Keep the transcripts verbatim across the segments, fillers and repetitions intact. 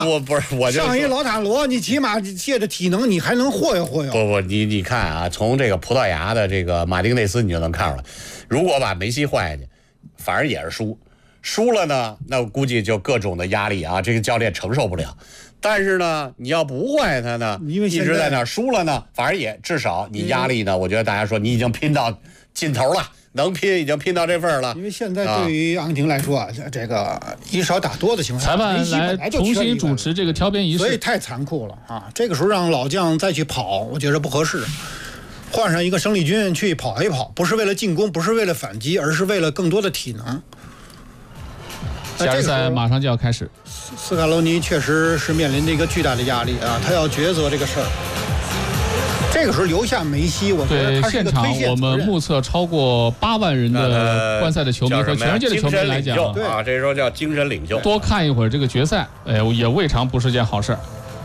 我不是，我就上一老塔罗，你起码借着体能，你还能霍悠霍悠。 不不，你你看啊，从这个葡萄牙的这个马丁内斯，你就能看出来，如果把梅西换下去，反正也是输，输了呢，那估计就各种的压力啊，这个教练承受不了。但是呢，你要不换他呢， 因为一直在那儿输了呢，反正也至少你压力呢，我觉得大家说你已经拼到尽头了。能拼已经拼到这份儿了， 因为现在对于阿根廷来说啊，这个以少打多的情况下， 裁判来重新主持这个挑边仪式， 所以太残酷了啊！这个时候让老将再去跑，我觉得不合适。换上一个生力军去跑一跑，不是为了进攻，不是为了反击，而是为了更多的体能。 加时赛马上就要开始， 斯卡罗尼确实是面临着一个巨大的压力啊，他要抉择这个事儿。这个时候留下梅西，我觉得他是一个推线责任。 对，现场我们目测超过八万人的观赛的球迷和全世界的球迷来讲， 对啊，这时候叫精神领袖。 多看一会儿这个决赛，哎，也未尝不是件好事。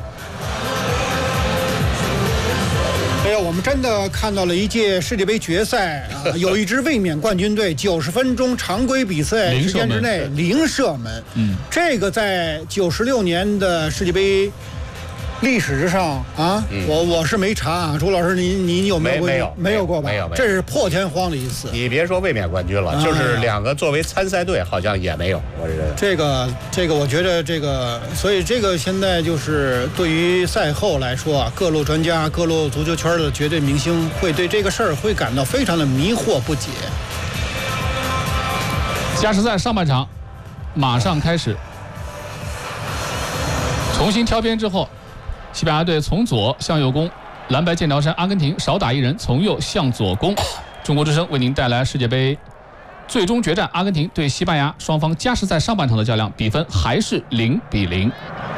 哎呀，我们真的看到了一届世界杯决赛啊，有一支卫冕冠军队九十分钟常规比赛时间之内零射门， 嗯， 这个在九十六年的世界杯历史之上啊，嗯、我我是没查啊，朱老师，你你有没有没有没有过吧？ 没有， 这是破天荒的一次。 你别说卫冕冠军了，啊、就是两个作为参赛队好像也没有。我觉得这个这个，我觉得这个，所以这个现在就是对于赛后来说啊，各路专家、各路足球圈的绝对明星会对这个事儿会感到非常的迷惑不解。 加时赛上半场马上开始，重新挑边之后。西班牙队从左向右攻，蓝白剑条衫阿根廷少打一人，从右向左攻。中国之声为您带来世界杯最终决战，阿根廷对西班牙，双方加时赛上半场的较量，比分还是零比零。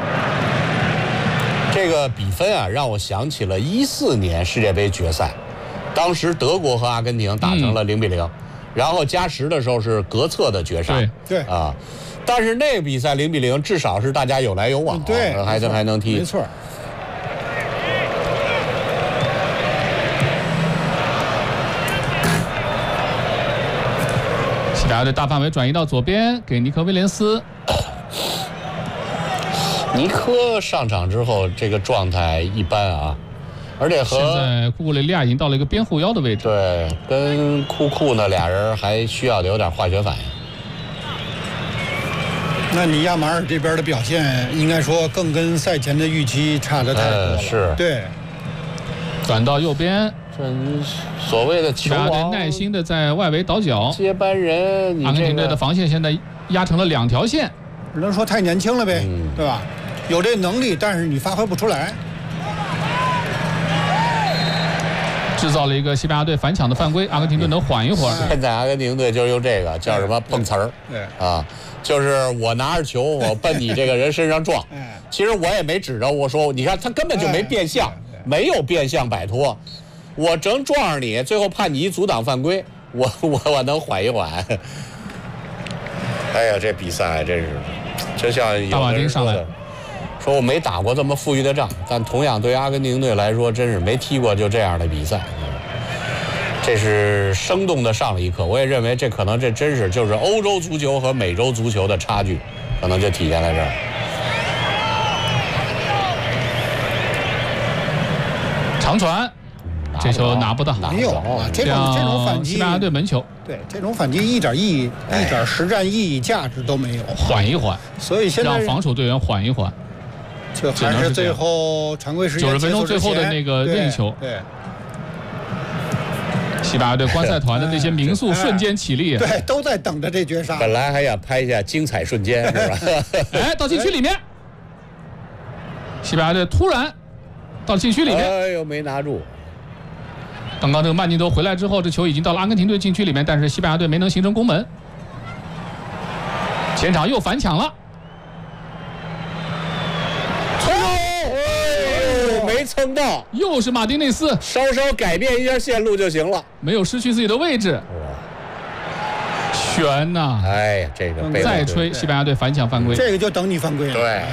这个比分啊，让我想起了一四年世界杯决赛，当时德国和阿根廷打成了零比零、嗯，然后加时的时候是隔侧的绝杀。 对对啊，但是那个比赛零比零，至少是大家有来有往， 对， 还能还能踢， 没错。 西班牙队大范围转移到左边，给尼克威廉斯。 尼科上场之后，这个状态一般啊，而且和现在库库雷利亚已经到了一个边后腰的位置。 对，跟库库呢俩人还需要有点化学反应。 那你亚马尔这边的表现，应该说更跟赛前的预期差得太多了。 呃、是， 对。 转到右边， 这所谓的球王耐心的在外围倒脚， 接班人，你、这个、 阿根廷队的防线现在压成了两条线， 只能说太年轻了呗，嗯、对吧？有这能力，但是你发挥不出来， 制造了一个西班牙队反抢的犯规，阿根廷队能缓一会儿。 现在阿根廷队就用这个叫什么碰瓷儿， 对啊，就是我拿着球，我奔你这个人身上撞，其实我也没指着我说，你看他根本就没变向。没有变相摆脱，我正撞上你，最后判你一阻挡犯规，我我我能缓一缓。哎呀，这比赛真是，就像有的人说的，说我没打过这么富裕的仗，但同样对阿根廷队来说，真是没踢过就这样的比赛。这是生动的上了一课，我也认为这可能这真是就是欧洲足球和美洲足球的差距，可能就体现在这儿。 长传，这球拿不到， 没有啊！这种这种反击， 西班牙队门球， 对这种反击一点意义、一点实战意义、价值都没有。 缓一缓， 所以现在让防守队员缓一缓， 就还是最后常规时间九十分钟最后的那个任意球。 对， 西班牙队观赛团的那些民宿瞬间起立， 对，都在等着这绝杀。 本来还想拍一下精彩瞬间，是吧？ 哎，到禁区里面，西班牙队突然。到禁区里面， 哎呦，没拿住。 刚刚这个慢镜头回来之后，这球已经到了阿根廷队禁区里面，但是西班牙队没能形成攻门。前场又反抢了， 冲！哎，没蹭到， 又是马丁内斯， 稍稍改变一下线路就行了， 没有失去自己的位置。悬呐！ 哎呀，这个再吹西班牙队反抢犯规， 这个就等你犯规了。 对。 哎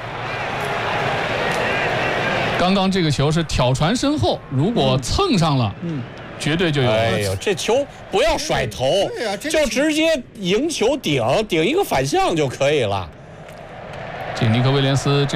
刚刚这个球是挑传身后，如果蹭上了， 嗯， 绝对就有。 哎呦，这球不要甩头， 对呀、啊， 就直接迎球顶顶一个反向就可以了。 这个尼克威廉斯这。